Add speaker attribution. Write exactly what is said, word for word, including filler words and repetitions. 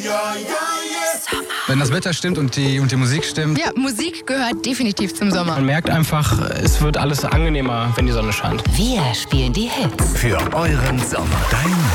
Speaker 1: Wenn das Wetter stimmt und die, und die Musik stimmt.
Speaker 2: Ja, Musik gehört definitiv zum Sommer.
Speaker 3: Man merkt einfach, es wird alles angenehmer, wenn die Sonne scheint.
Speaker 4: Wir spielen die Hits.
Speaker 5: Für euren Sommer. Dein